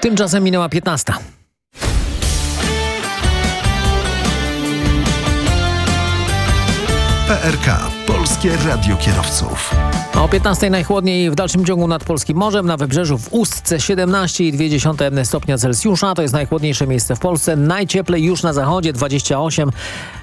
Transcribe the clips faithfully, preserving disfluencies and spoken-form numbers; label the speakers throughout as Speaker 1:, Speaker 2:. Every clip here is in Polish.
Speaker 1: Tymczasem minęła piętnasta.
Speaker 2: P R K. Polskie Radio Kierowców.
Speaker 1: O piętnastej najchłodniej w dalszym ciągu nad polskim morzem, na wybrzeżu w Ustce siedemnaście i dwa dziesiąte stopnia Celsjusza. To jest najchłodniejsze miejsce w Polsce. Najcieplej już na zachodzie, dwadzieścia osiem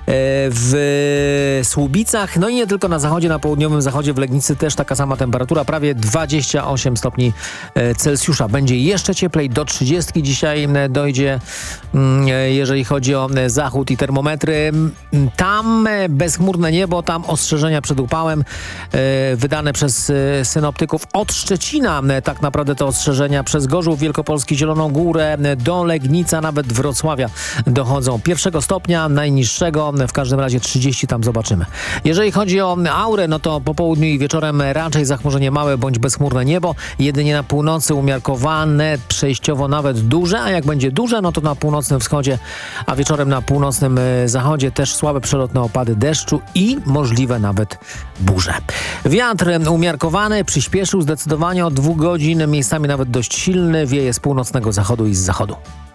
Speaker 1: w Słubicach. No i nie tylko na zachodzie, na południowym zachodzie w Legnicy też taka sama temperatura, prawie dwadzieścia osiem stopni Celsjusza. Będzie jeszcze cieplej, do trzydziestki dzisiaj dojdzie, jeżeli chodzi o zachód i termometry. Tam bezchmurne niebo, tam ostrzeżenia przed upałem wydane przez synoptyków. Od Szczecina tak naprawdę te ostrzeżenia przez Gorzów Wielkopolski, Zieloną Górę do Legnica, nawet Wrocławia dochodzą. Pierwszego stopnia najniższego, w każdym razie trzydzieści tam zobaczymy. Jeżeli chodzi o aurę, no to po południu i wieczorem raczej zachmurzenie małe bądź bezchmurne niebo. Jedynie na północy umiarkowane, przejściowo nawet duże, a jak będzie duże, no to na północnym wschodzie, a wieczorem na północnym zachodzie też słabe przelotne opady deszczu i możliwe nawet burze. Wiatr umiarkowany, przyspieszył zdecydowanie od dwóch godzin, miejscami nawet dość silny, wieje z północnego zachodu i z zachodu.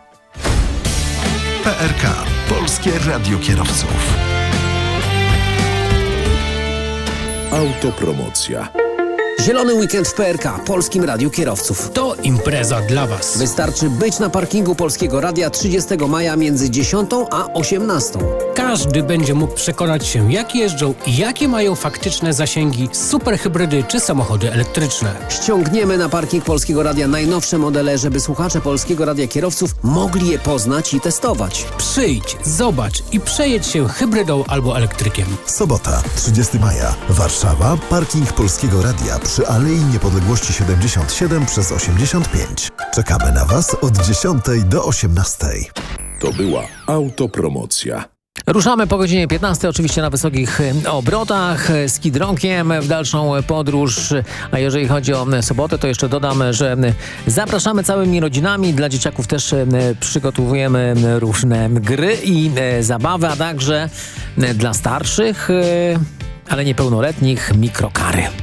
Speaker 2: P R K. Polskie Radio Kierowców.
Speaker 3: Autopromocja.
Speaker 4: Zielony weekend w P R K, Polskim Radiu Kierowców.
Speaker 5: To impreza dla Was.
Speaker 4: Wystarczy być na parkingu Polskiego Radia trzydziestego maja między dziesiątą a osiemnastą.
Speaker 5: Każdy będzie mógł przekonać się, jak jeżdżą i jakie mają faktyczne zasięgi superhybrydy czy samochody elektryczne.
Speaker 4: Ściągniemy na parking Polskiego Radia najnowsze modele, żeby słuchacze Polskiego Radia Kierowców mogli je poznać i testować.
Speaker 5: Przyjdź, zobacz i przejedź się hybrydą albo elektrykiem.
Speaker 2: Sobota, trzydziestego maja. Warszawa, parking Polskiego Radia przy Alei Niepodległości siedemdziesiąt siedem przez osiemdziesiąt pięć. Czekamy na Was od dziesiątej do osiemnastej.
Speaker 3: To była autopromocja.
Speaker 1: Ruszamy po godzinie piętnastej, oczywiście na wysokich obrotach, z Kidronkiem w dalszą podróż. A jeżeli chodzi o sobotę, to jeszcze dodam, że zapraszamy całymi rodzinami. Dla dzieciaków też przygotowujemy różne gry i zabawy, a także dla starszych, ale niepełnoletnich mikrokary.